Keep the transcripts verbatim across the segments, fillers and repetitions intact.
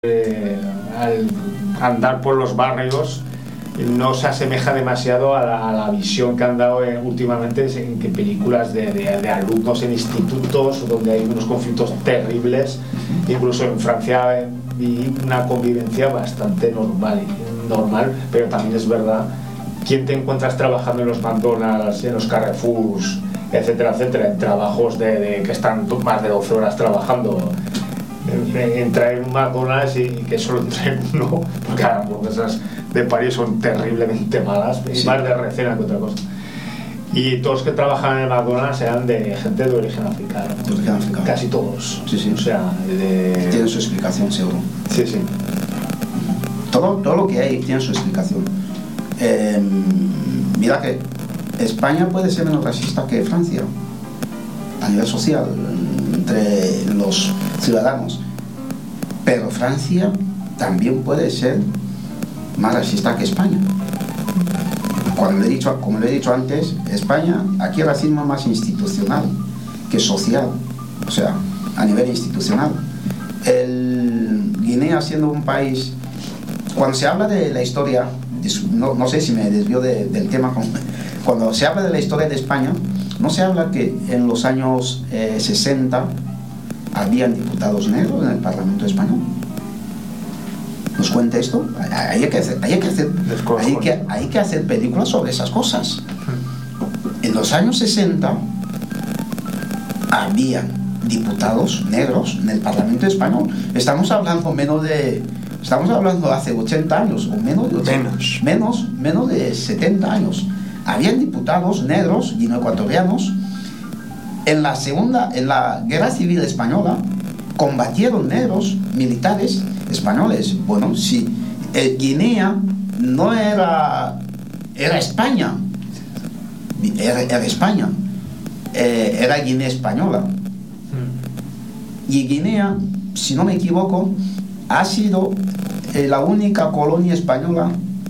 eh, al andar por los barrios no se asemeja demasiado a la, a la visión que han dado eh, últimamente en que películas de, de, de alumnos en institutos donde hay unos conflictos terribles. Incluso en Francia eh, vi una convivencia bastante normal, normal, pero también es verdad, ¿quién te encuentras trabajando en los McDonald's, en los Carrefours, etcétera, etcétera, en trabajos de, de que están más de doce horas trabajando? Entrar en un McDonald's y que solo entre uno, porque las hamburguesas de París son terriblemente malas, sí. Más de recena que otra cosa. Y todos los que trabajan en el McDonald's eran de gente de origen africano, de origen africano. Casi todos. Sí, sí. O sea, de... tiene su explicación, seguro. Sí, sí. Todo, todo lo que hay tiene su explicación. Eh, mira que España puede ser menos racista que Francia a nivel social entre los ciudadanos, pero Francia también puede ser más racista que España. Cuando le he dicho, como le he dicho antes, España, aquí el racismo es más institucional que social, o sea, a nivel institucional. El Guinea, siendo un país, cuando se habla de la historia, no, no sé si me desvío de, del tema, cuando se habla de la historia de España, no se habla que en los años eh, sesenta habían diputados negros en el Parlamento español. ¿Nos cuenta esto? Hay que hacer, hay que hacer, hay que, hay que hacer películas sobre esas cosas. En los años sesenta habían diputados negros en el Parlamento español. Estamos hablando menos de, estamos hablando de hace ochenta años o menos de ochenta, menos, menos, menos de setenta años. Habían diputados negros guineoecuatorianos. En la segunda, en la Guerra Civil Española, combatieron negros militares españoles. Bueno, si eh, Guinea no era, era España, era, era España, eh, era Guinea española. Y Guinea, si no me equivoco, ha sido eh, la única colonia española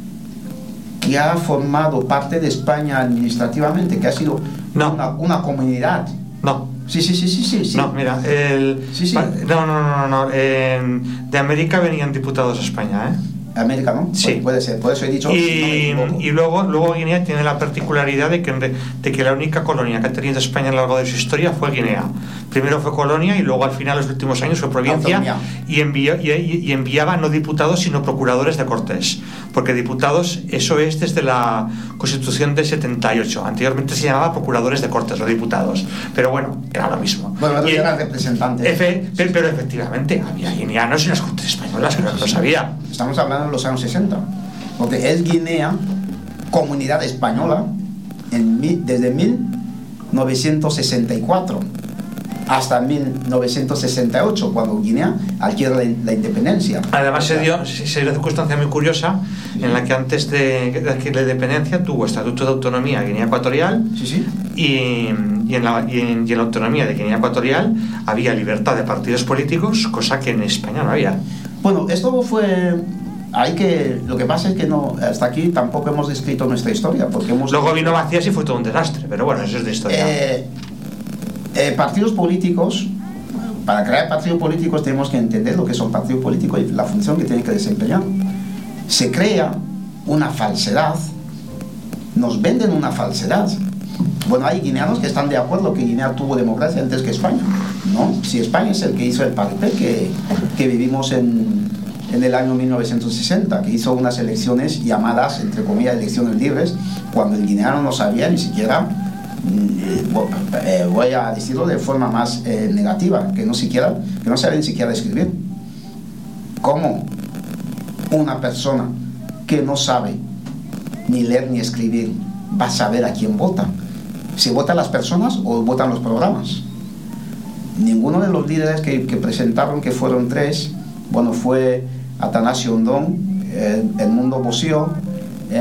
que ha formado parte de España administrativamente, que ha sido no. una, una comunidad. No. Sí, sí, sí, sí, sí, sí. No, mira, el... Sí, sí. No, no, no, no, no. Eh, de América venían diputados a España, ¿eh? América, ¿no? Sí. Puede, puede ser, por eso he dicho... Y, no y luego, luego Guinea tiene la particularidad de que, de que la única colonia que ha tenido España a lo largo de su historia fue Guinea. Primero fue colonia y luego al final, los últimos años, fue provincia y, envió, y, y enviaba no diputados sino procuradores de Cortes. Porque diputados, eso es desde la Constitución de setenta y ocho. Anteriormente se llamaba procuradores de Cortes, no diputados. Pero bueno, era lo mismo. Bueno, y eran representantes. Efe, pero, pero efectivamente, había guineanos en las Cortes españolas, creo que lo sabía. Estamos hablando de los años sesenta. Porque es Guinea, comunidad española, en, desde mil novecientos sesenta y cuatro hasta mil novecientos sesenta y ocho, cuando Guinea adquiere la, la independencia. Además se dio, se dio una circunstancia muy curiosa, sí, en la que antes de, de adquirir la independencia tuvo estatuto de autonomía Guinea Ecuatorial, sí, sí. Y, y, en la, y, en, y en la autonomía de Guinea Ecuatorial había libertad de partidos políticos, cosa que en España no había. Bueno, esto fue... Hay que, lo que pasa es que no, hasta aquí tampoco hemos descrito nuestra historia, porque hemos... Luego vino Macías y fue todo un desastre, pero bueno, eso es de historia. Eh, eh, partidos políticos, para crear partidos políticos tenemos que entender lo que son partidos políticos y la función que tienen que desempeñar. Se crea una falsedad, nos venden una falsedad. Bueno, hay guineanos que están de acuerdo que Guinea tuvo democracia antes que España. No, si España es el que hizo el paripé que, que vivimos en... en el año mil novecientos sesenta, que hizo unas elecciones llamadas, entre comillas, elecciones libres, cuando el guineano no sabía ni siquiera, eh, voy a decirlo de forma más eh, negativa, que no siquiera, que no sabía ni siquiera escribir. ¿Cómo una persona que no sabe ni leer ni escribir va a saber a quién vota? ¿Si votan las personas o votan los programas? Ninguno de los líderes que, que presentaron, que fueron tres, bueno, fue Atanasio Ondón, eh, Edmundo Bossio, eh,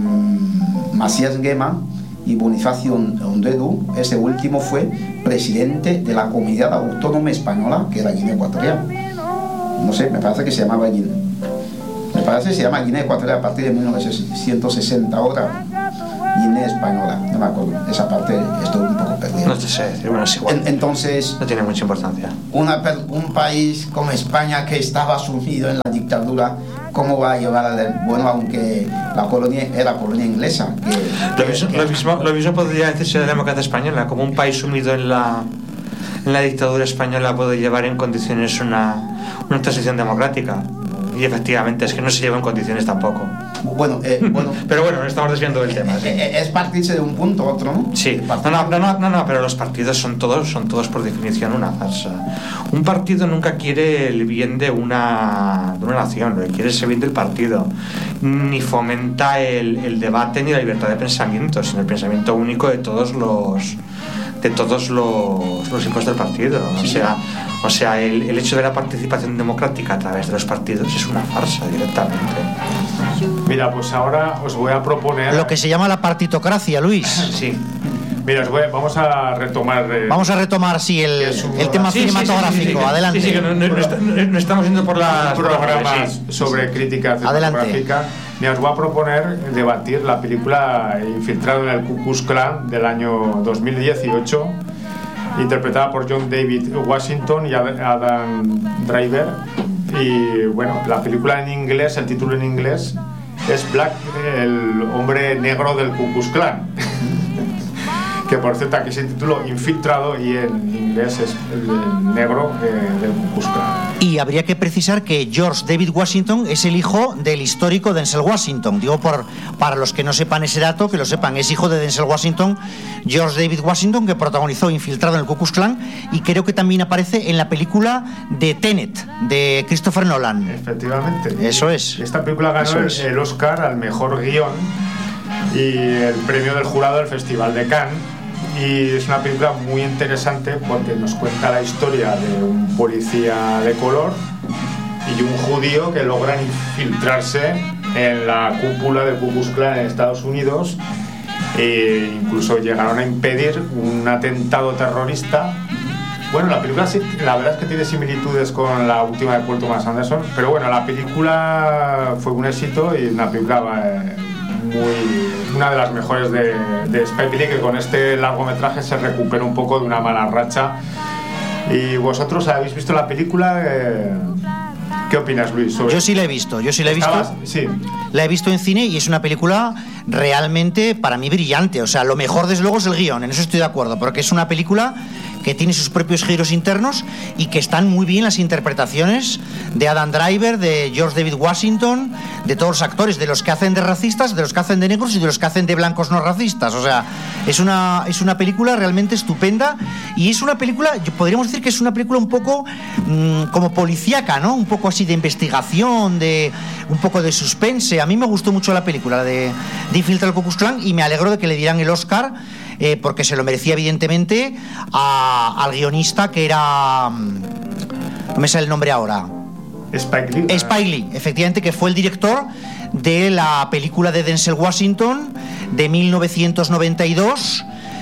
Macías Nguema y Bonifacio Ondedu. Ese último fue presidente de la Comunidad Autónoma Española, que era Guinea Ecuatorial. No sé, me parece que se llamaba Guinea. Me parece que se llama Guinea Ecuatorial a partir de mil novecientos sesenta ahora. Guinea española, no me acuerdo, esa parte estoy un poco perdido. No te sé decir, bueno, es igual. En, entonces, no tiene mucha importancia. Una, un país como España que estaba sumido en la dictadura, ¿cómo va a llevar a, bueno, aunque la colonia era colonia inglesa? Que, lo, mismo, que, lo, mismo, lo mismo podría decirse de la democracia española, como un país sumido en la, en la dictadura española puede llevar en condiciones una, una transición democrática. Y efectivamente es que no se lleva en condiciones tampoco. Bueno, eh, bueno pero bueno, no estamos desviando del tema. ¿Sí? Es partirse de un punto a otro, ¿no? Sí, no no, no, no, no, pero los partidos son todos, son todos por definición una farsa. Un partido nunca quiere el bien de una, de una nación, lo que quiere es el bien del partido. Ni fomenta el, el debate ni la libertad de pensamiento, sino el pensamiento único de todos los de todos los, los hijos del partido. O sea, o sea el, el hecho de la participación democrática a través de los partidos es una farsa directamente. Mira, pues ahora os voy a proponer lo que se llama la partitocracia, Luis. Sí. Mira, os voy, vamos a retomar eh, vamos a retomar sí el, el tema sí, cinematográfico. Sí, sí, sí, sí, adelante. Sí, sí, que no, no, no, no estamos yendo por las programas sí. sobre crítica cinematográfica. Mira, os voy a proponer debatir la película Infiltrado en el Ku Klux Klan del año dos mil dieciocho, interpretada por John David Washington y Adam Driver. Y bueno, la película en inglés, el título en inglés es Black, el hombre negro del Ku Klux Klan. Que por cierto aquí se tituló Infiltrado y en inglés es el, el negro eh, del Ku Klux Klan. Y habría que precisar que George David Washington es el hijo del histórico Denzel Washington. Digo, por, para los que no sepan ese dato, que lo sepan, es hijo de Denzel Washington, George David Washington, que protagonizó Infiltrado en el Ku Klux Klan y creo que también aparece en la película de Tenet, de Christopher Nolan. Efectivamente. Eso es. Esta película ganó el, el Oscar al mejor guión y el premio del jurado del Festival de Cannes. Y es una película muy interesante porque nos cuenta la historia de un policía de color y un judío que logran infiltrarse en la cúpula del Ku Klux Klan en Estados Unidos e incluso llegaron a impedir un atentado terrorista. Bueno, la película sí, la verdad es que tiene similitudes con la última de Paul Thomas Anderson, pero bueno, la película fue un éxito y una película eh, muy, una de las mejores de, de Spike Lee, que con este largometraje se recupera un poco de una mala racha. ¿Y vosotros habéis visto la película? Eh, ¿Qué opinas, Luis? Sobre... Yo sí la he visto, yo sí la he visto. ¿Estabas? Sí. La he visto en cine y es una película realmente para mí brillante. O sea, lo mejor desde luego es el guión, en eso estoy de acuerdo, porque es una película que tiene sus propios giros internos y que están muy bien las interpretaciones de Adam Driver, de George David Washington, de todos los actores, de los que hacen de racistas, de los que hacen de negros y de los que hacen de blancos no racistas. O sea, es una, es una película realmente estupenda y es una película, podríamos decir que es una película un poco mmm, como policíaca, ¿no? Un poco así de investigación, de un poco de suspense. A mí me gustó mucho la película de, de Infiltrado en el Ku Klux Klan y me alegro de que le dieran el Oscar. Eh, porque se lo merecía evidentemente a, al guionista que era, no me sale el nombre ahora, Spike Lee. Spike Lee, efectivamente, que fue el director de la película de Denzel Washington de mil novecientos noventa y dos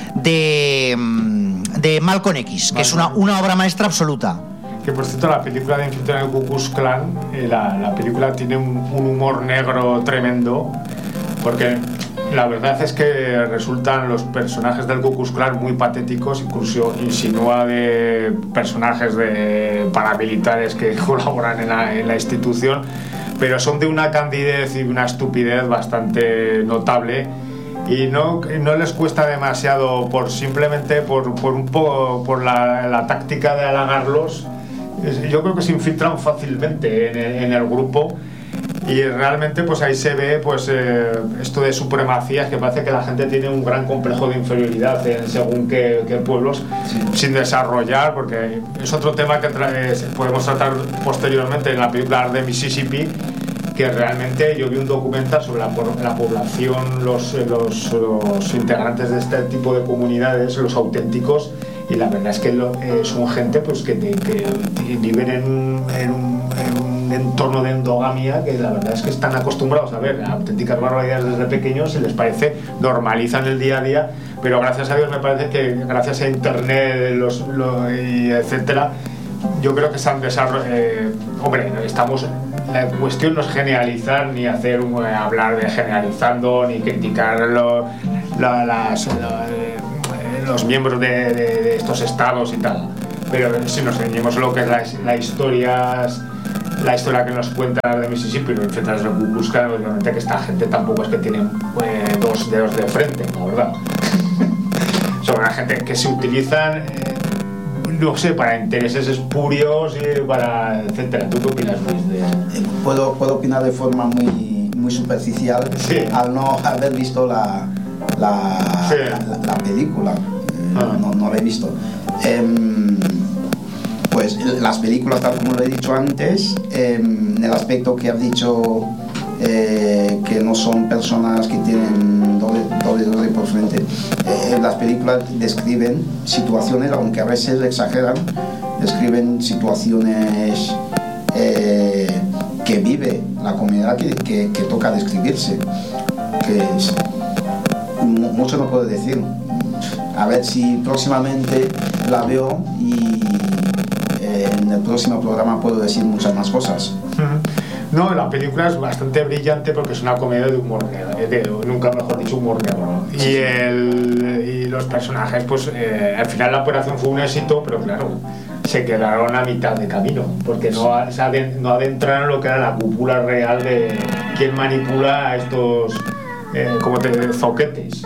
de, de Malcolm X, que Malcolm. es una, una obra maestra absoluta. Que por cierto, la película de Infiltrado en el Ku Klux Klan, eh, la, la película tiene un, un humor negro tremendo, porque la verdad es que resultan los personajes del Ku Klux Klan muy patéticos, incluso insinúa de personajes de paramilitares que colaboran en la, en la institución, pero son de una candidez y una estupidez bastante notable y no, no les cuesta demasiado por simplemente por, por un poco por la, la táctica de halagarlos. Yo creo que se infiltran fácilmente en el, en el grupo. Y realmente pues ahí se ve pues eh, esto de supremacía, que parece que la gente tiene un gran complejo de inferioridad en según qué, qué pueblos, sí, sin desarrollar, porque es otro tema que trae, podemos tratar posteriormente en la película de Mississippi, que realmente yo vi un documental sobre la, la población, los, los, los integrantes de este tipo de comunidades, los auténticos, y la verdad es que lo, eh, son gente pues que, que, que viven en un, en un, en un entorno de endogamia, que la verdad es que están acostumbrados a ver auténticas barbaridades desde pequeños y les parece, normalizan el día a día, pero gracias a Dios me parece que gracias a internet los, los, y etcétera, yo creo que se han desarrollado. Eh, hombre, estamos, la cuestión no es generalizar ni hacer un, hablar de generalizando ni criticar lo, la, las, la, eh, los miembros de, de, de estos estados y tal. Pero si nos ceñimos lo que es la, la historia, la historia que nos cuenta de Mississippi, los infiltrados del Ku Klux Klan, obviamente que esta gente tampoco es que tiene eh, dos dedos de frente, la verdad. Son una gente que se utilizan, eh, no sé, para intereses espurios y para etcétera. ¿Tú qué opinas, Luis? De... Puedo, puedo opinar de forma muy, muy superficial, sí, al no haber visto la, la, sí. la, la película. Ah. No, no la he visto. Eh, pues las películas, tal como lo he dicho antes, eh, en el aspecto que has dicho, eh, que no son personas que tienen doble, doble, doble por frente, eh, las películas describen situaciones, aunque a veces exageran, describen situaciones eh, que vive la comunidad que, que, que toca describirse, que es, mucho no puedo decir. A ver si próximamente la veo y eh, en el próximo programa puedo decir muchas más cosas. No, la película es bastante brillante porque es una comedia de humor negro, de, nunca mejor dicho, humor negro. Y, el, y los personajes, pues eh, al final la operación fue un éxito, pero claro, se quedaron a mitad de camino porque no, no adentraron lo que era la cúpula real de quién manipula a estos eh, como te zoquetes.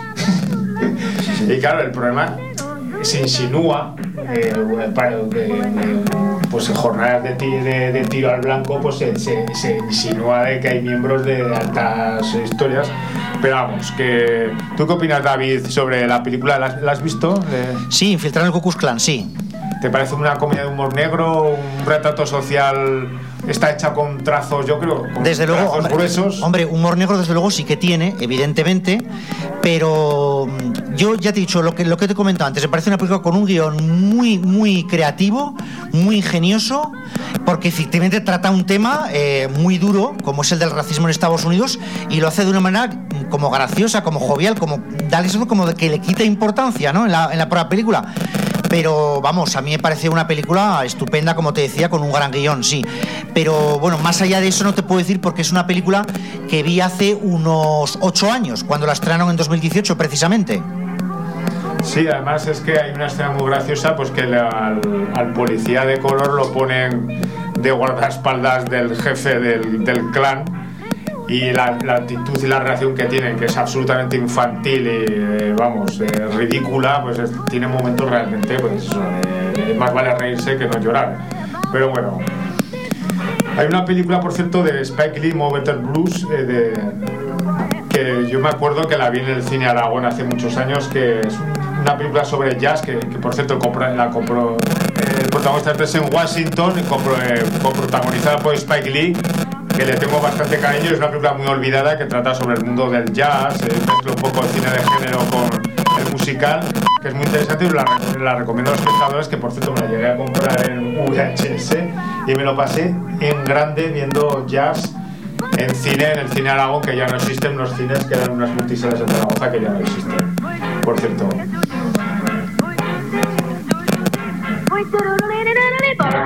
Y claro, el problema se insinúa, eh, para, eh, pues en jornadas de, ti, de, de tiro al blanco, pues se, se, se insinúa de que hay miembros de altas historias. Pero vamos, que ¿tú qué opinas, David, sobre la película? ¿La, la has visto? De... Sí, Infiltrado en el Ku Klux Klan, sí. ¿Te parece una comedia de humor negro, un retrato social? Está hecha con trazos, yo creo, con desde trazos luego, hombre, gruesos. Hombre, humor negro desde luego sí que tiene, evidentemente, pero yo ya te he dicho lo que, lo que te he comentado antes, me parece una película con un guión muy, muy creativo, muy ingenioso, porque efectivamente trata un tema eh, muy duro, como es el del racismo en Estados Unidos, y lo hace de una manera como graciosa, como jovial, como, como que le quita importancia, ¿no?, en la, en la propia película. Pero vamos, a mí me parece una película estupenda, como te decía, con un gran guión, sí. Pero bueno, más allá de eso no te puedo decir porque es una película que vi hace unos ocho años, cuando la estrenaron en dos mil dieciocho precisamente. Sí, además es que hay una escena muy graciosa, pues que al, al policía de color lo ponen de guardaespaldas del jefe del, del clan. Y la, la actitud y la reacción que tienen, que es absolutamente infantil y, eh, vamos, eh, ridícula, pues es, tiene momentos realmente, pues eso, eh, más vale reírse que no llorar. Pero bueno, hay una película, por cierto, de Spike Lee, Mo Better Blues, eh, de, que yo me acuerdo que la vi en el cine Aragón hace muchos años, que es una película sobre jazz, que, que por cierto compro, la compró, eh, el protagonista es en Washington, compro, eh, coprotagonizada por Spike Lee, que le tengo bastante cariño. Es una película muy olvidada que trata sobre el mundo del jazz, eh, mezcla un poco el cine de género con el musical, que es muy interesante y la, la recomiendo a los espectadores, que por cierto me la llegué a comprar en V H S y me lo pasé en grande viendo jazz en cine, en el cine Aragón, que ya no existen, unos cines que eran unas multisalas en Zaragoza que ya no existen, por cierto.